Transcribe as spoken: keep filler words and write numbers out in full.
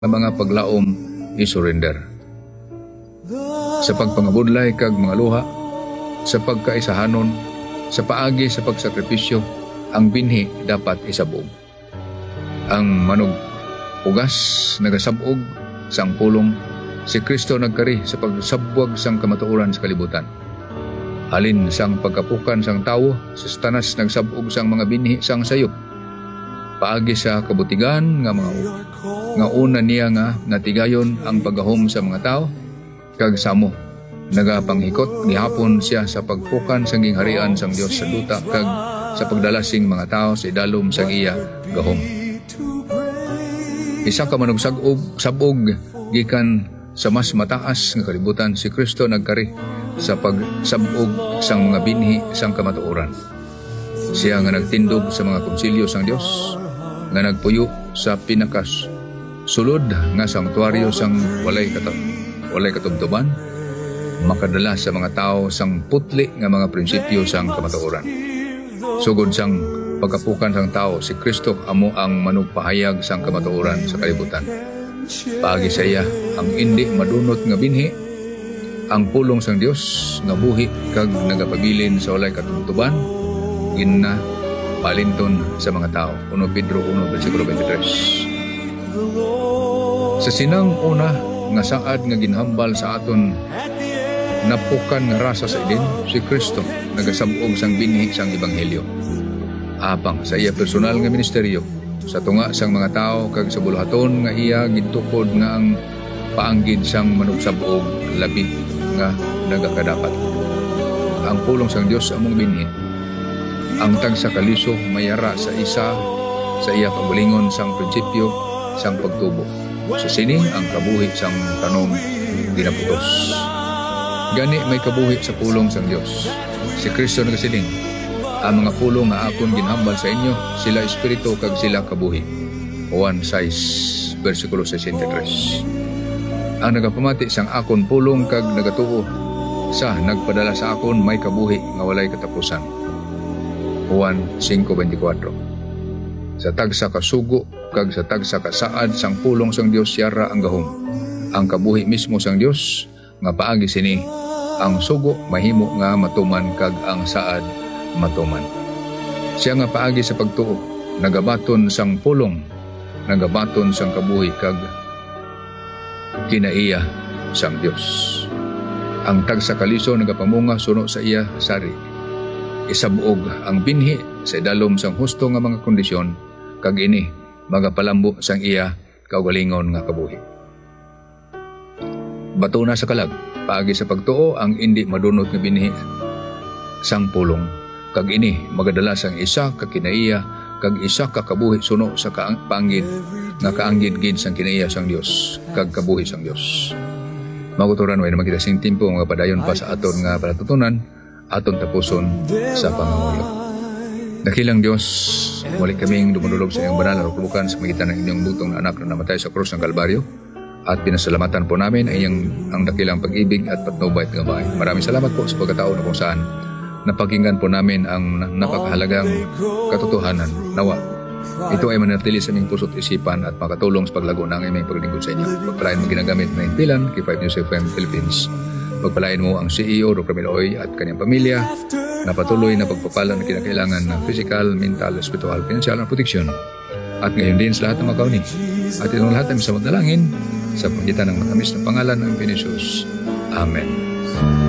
nga mga paglaom i-surrender. Sa pagpangabudlay kag mga luha, sa pagkaisahanon, sa paagi sa pagsakripisyo, ang binhi dapat isabog. Ang manog ugas nagasabog sang pulong, si Kristo nagkari sa pagsabwag sang kamatuoran sa kalibutan. Halin sang pagkapukan sang tawo, sa tanas nagsabog sang mga binhi sang sayop. Paagi sa kabutigan nga mga nga una niya nga natigayon ang pagahom sa mga tao, kag samo nagapanghikot gihapon siya sa pagpukan sang gingharian sang Dios sa duta kag sa pagdalasing mga tao sa idalom sang iya gahom. Isa ka manog sagog sabog gikan sa mas mataas nga kalibutan, si Kristo nagkari sa pagsabog sang mga binhi sang kamatuoran. Siya nga nagtindog sa mga konsilyo sang Dios, nga nagpuyo sa pinakas sulod nga sanktuaryo sang walay katub walay katubtuban, makadala sa mga tao sang putli nga mga prinsipyo sang kamatuoran. Sugod sang pagkapukan sang tao, si Kristo amo ang manugpahayag sang kamatuoran sa kalibutan. Paagi sa iya ang indi madunot nga binhi, ang pulong sang Dios nga buhi kag nagapabilin sa walay katubtuban, ginna palinton sa mga tao. First Pedro one versikulo twenty-three. Sa sinang una nga saad nga ginhambal sa aton napukan nga rasa sa idin, si Kristo nagasabog sang binhi sang ebanghelyo. Apang sa iya personal nga ministeryo, sa tunga sang mga tao kag sa buluhaton nga iya gitukod nga ang paanggid sang manugsabog labi nga nagakadapat. Ang pulong sang Dios among binhi, ang tagsa kaliso mayara sa isa sa iya pagbulingon sang prinsipyo sang pagtubo. Sa sini ang kabuhi sang tanom ginaputos. Gani may kabuhi sa pulong sang Dios. Si Kristo nagasiling, ang mga pulong nga akon ginhambal sa inyo, sila espiritu kag sila kabuhi. one six versikulo sesenta-tres. Ang nagapamati sang akon pulong kag nagatuo sa nagpadala sa akon may kabuhi nga walay katapusan. one five twenty-four. Sa tagsa kasugo kag sa tagsa kasaad sang pulong sang Dios yara ang gahom. Ang kabuhi mismo sang Dios nga paagi sini ang sugo mahimo nga matuman kag ang saad matuman. Siya nga paagi sa pagtuo nagabaton sang pulong, nagabaton sang kabuhi kag kinaiya sang Dios. Ang tagsa kaliso nagapamunga suno sa iya sari. Isabuog ang binhi sa idalom sang husto nga mga kondisyon, kag ini magapalambo sang iya kaugalingon nga kabuhi. Batuna sa kalag, paagi sa pagtuo ang indi madunot nga binhi sang pulong, kag ini magadala sang isa ka kinaiya kag isa ka kabuhi suno sa kaangid nga kaanggid gid sang kinaiya sang Dios kag kabuhi sang Dios. Maguturan way naman kita sing timpo nga padayon pa sa aton nga palatutunan, aton tapuson sa pangangulo. Dakilang Diyos, muli kaming dumudulog sa iyong banal na ruklukan sa magitan ng inyong butong na anak na namatay sa krus ng Kalbaryo, at pinasalamatan po namin ang iyong ang dakilang pag-ibig at patnubay at gabay. Maraming salamat po sa pagkataon na kung saan napakinggan po namin ang napakahalagang katotohanan. Nawa, ito ay manatili sa aming puso't isipan at makatulong sa paglago ng aming paglingkod sa inyo. Pagpalain mo ginagamit na impilan kay five News F M Philippines. Pagpalain mo ang C E O Doctor Miloy at kanyang pamilya na patuloy na pagpapala na kinakailangan ng physical, mental, spiritual, financial na proteksyon. At ngayon din sa lahat ng mga kauni. At itong lahat ay masamot na langin sa pagitan ng matamis na pangalan ng Pinisus. Amen.